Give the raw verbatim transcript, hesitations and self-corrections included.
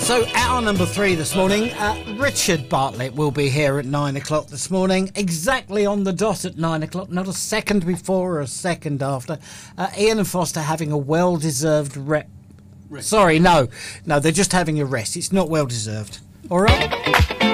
So, hour number three this morning, uh, Richard Bartlett will be here at nine o'clock this morning, exactly on the dot at nine o'clock, not a second before or a second after. Uh, Ian and Foster having a well-deserved rep. Sorry, no, no, they're just having a rest. It's not well-deserved. All right?